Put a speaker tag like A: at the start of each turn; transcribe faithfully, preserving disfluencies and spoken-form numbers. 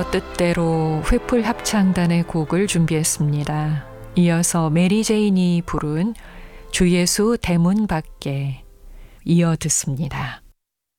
A: 뜻대로 휘플 합창단의 곡을 준비했습니다. 이어서 메리 제인이 부른 주 예수 대문 밖에 이어 듣습니다.